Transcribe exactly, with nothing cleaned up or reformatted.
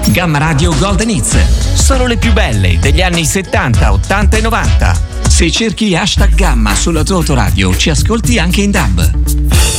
Gamma Radio Golden Hits. Solo le più belle degli anni settanta, ottanta e novanta. Se cerchi hashtag Gamma sulla tua autoradio, ci ascolti anche in D A B.